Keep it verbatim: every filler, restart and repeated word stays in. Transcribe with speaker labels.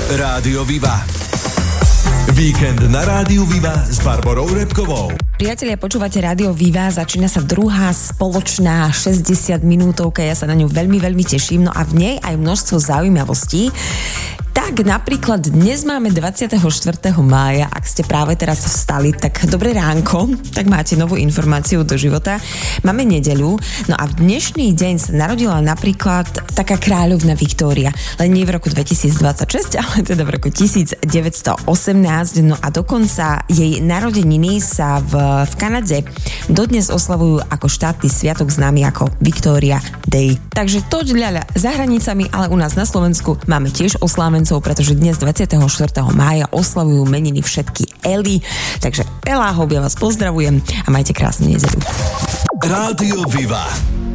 Speaker 1: Rádio Viva. Víkend na Rádiu Viva s Barborou Repkovou.
Speaker 2: Priatelia, počúvate Rádio Viva, začína sa druhá spoločná šesťdesiat minútovka, ja sa na ňu veľmi, veľmi teším, no a v nej aj množstvo zaujímavostí. Tak napríklad dnes máme dvadsiateho štvrtého mája, ak ste práve teraz vstali, tak dobré ránko, tak máte novú informáciu do života. Máme nedeľu, no a v dnešný deň sa narodila napríklad taká kráľovna Viktória, len nie v roku dvetisícdvadsaťšesť, ale teda v roku devätnásťstoosemnásť, no a dokonca jej narodeniny sa v, v Kanade dodnes oslavujú ako štátny sviatok známy ako Victoria Day. Takže to ľaľa za hranicami, ale u nás na Slovensku máme tiež oslávencov, pretože dnes dvadsiateho štvrtého mája oslavujú meniny všetky Eli. Takže Eláhov, ja vás pozdravujem a majte krásnu nedeľu.
Speaker 1: Rádio Viva.